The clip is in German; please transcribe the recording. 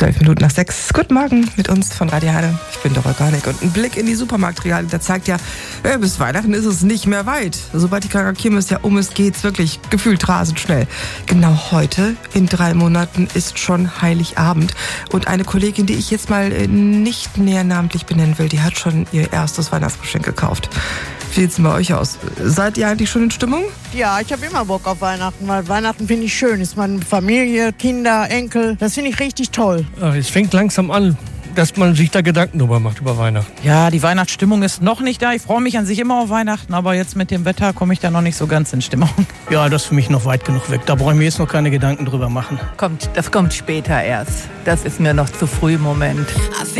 6:12. Guten Morgen mit uns von Radio Herne. Ich bin Dora Garnick und ein Blick in die Supermarktregale, der zeigt ja, bis Weihnachten ist es nicht mehr weit. Sobald die Kirmes ja um ist, geht's wirklich gefühlt rasend schnell. Genau heute, in 3 Monaten, ist schon Heiligabend. Und eine Kollegin, die ich jetzt mal nicht näher namentlich benennen will, die hat schon ihr erstes Weihnachtsgeschenk gekauft. Wie sieht's denn bei euch aus? Seid ihr eigentlich schon in Stimmung? Ja, ich habe immer Bock auf Weihnachten, weil Weihnachten finde ich schön. Ist meine Familie, Kinder, Enkel, das finde ich richtig toll. Es fängt langsam an, dass man sich da Gedanken drüber macht, über Weihnachten. Ja, die Weihnachtsstimmung ist noch nicht da. Ich freue mich an sich immer auf Weihnachten, aber jetzt mit dem Wetter komme ich da noch nicht so ganz in Stimmung. Ja, das ist für mich noch weit genug weg. Da brauche ich mir jetzt noch keine Gedanken drüber machen. Das kommt später erst. Das ist mir noch zu früh im Moment.